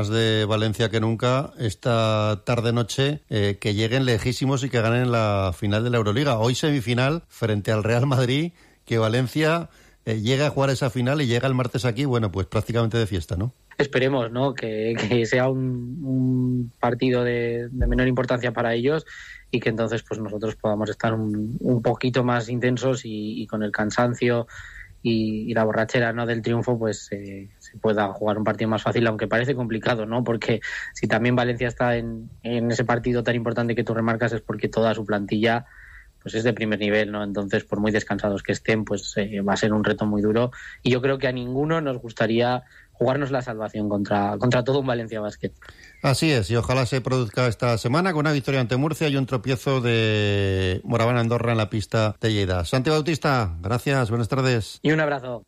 Más de Valencia que nunca esta tarde-noche, que lleguen lejísimos y que ganen la final de la Euroliga. Hoy semifinal frente al Real Madrid, que Valencia llega a jugar esa final y llega el martes aquí, bueno, pues prácticamente de fiesta, ¿no? Esperemos, ¿no? Que sea un partido de menor importancia para ellos y que entonces pues nosotros podamos estar un poquito más intensos y con el cansancio y la borrachera, ¿no?, del triunfo, pues se pueda jugar un partido más fácil, aunque parece complicado, ¿no? Porque si también Valencia está en ese partido tan importante que tú remarcas, es porque toda su plantilla pues es de primer nivel, ¿no? Entonces, por muy descansados que estén, pues va a ser un reto muy duro. Y yo creo que a ninguno nos gustaría jugarnos la salvación contra todo un Valencia Basket. Así es, y ojalá se produzca esta semana con una victoria ante Murcia y un tropiezo de Moraván Andorra en la pista de Lleida. Santi Bautista, gracias, buenas tardes. Y un abrazo.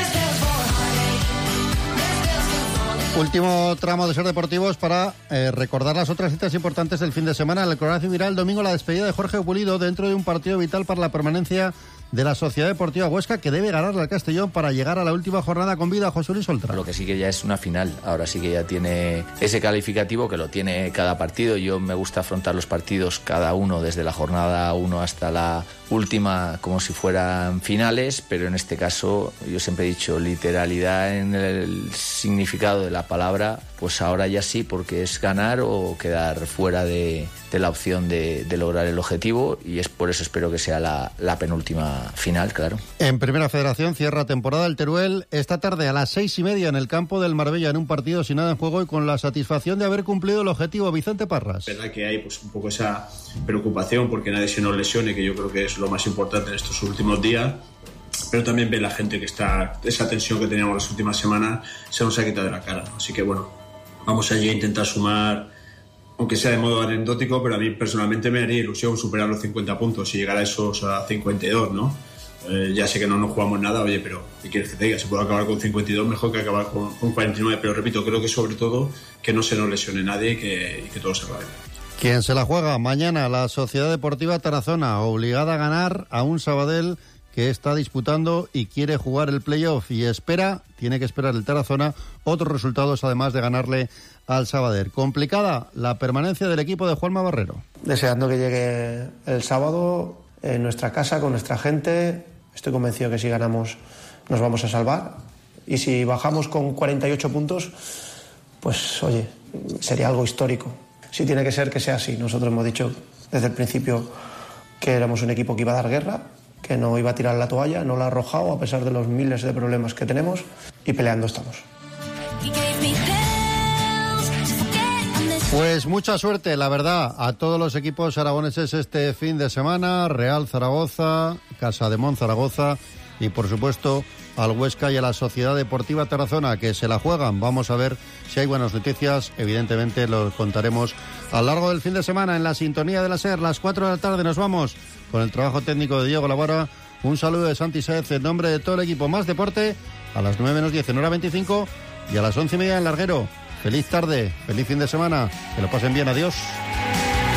Último tramo de Ser Deportivos para recordar las otras citas importantes del fin de semana. El Corazón Viral, el domingo la despedida de Jorge Pulido dentro de un partido vital para la permanencia de la Sociedad Deportiva Huesca, que debe ganarle al Castellón para llegar a la última jornada con vida. José Luis Oltra. Lo que sí que ya es una final, ahora sí que ya tiene ese calificativo que lo tiene cada partido. Yo me gusta afrontar los partidos cada uno desde la jornada 1 hasta la última como si fueran finales, pero en este caso yo siempre he dicho literalidad en el significado de la palabra, pues ahora ya sí, porque es ganar o quedar fuera de la opción de lograr el objetivo, y es por eso espero que sea la penúltima final, claro. En Primera Federación cierra temporada el Teruel esta tarde a las 6:30 en el campo del Marbella, en un partido sin nada en juego y con la satisfacción de haber cumplido el objetivo. Vicente Parras. Es verdad que hay pues un poco esa preocupación porque nadie se nos lesione, que yo creo que es lo más importante en estos últimos días, pero también ve la gente que está, esa tensión que teníamos las últimas semanas se nos ha quitado de la cara, ¿no? Así que bueno, vamos allí a intentar sumar, aunque sea de modo anecdótico, pero a mí personalmente me haría ilusión superar los 50 puntos y llegar a esos a 52, ¿no? Ya sé que no nos jugamos nada, oye, pero ¿qué quieres que te diga? Si puedo acabar con 52, mejor que acabar con 49, pero repito, creo que sobre todo que no se nos lesione nadie y que todo se vaya. ¿Quién se la juega? Mañana la Sociedad Deportiva Tarazona, obligada a ganar a un Sabadell que está disputando y quiere jugar el playoff y tiene que esperar el Tarazona otros resultados además de ganarle al Sabadell. Complicada la permanencia del equipo de Juanma Barrero. Deseando que llegue el sábado en nuestra casa con nuestra gente. Estoy convencido que si ganamos nos vamos a salvar, y si bajamos con 48 puntos, pues oye, sería algo histórico. Si tiene que ser, que sea así. Nosotros hemos dicho desde el principio que éramos un equipo que iba a dar guerra, que no iba a tirar la toalla, no la ha arrojado a pesar de los miles de problemas que tenemos, y peleando estamos. Pues mucha suerte, la verdad, a todos los equipos aragoneses este fin de semana. Real Zaragoza, Casademont Zaragoza y por supuesto al Huesca y a la Sociedad Deportiva Tarazona, que se la juegan. Vamos a ver si hay buenas noticias. Evidentemente lo contaremos a lo largo del fin de semana en la sintonía de la SER. Las 4 de la tarde nos vamos con el trabajo técnico de Diego Labora. Un saludo de Santi Saez en nombre de todo el equipo. Más deporte a las 9:10 en hora 25 y a las 11:30 en Larguero. Feliz tarde, feliz fin de semana, que lo pasen bien, adiós.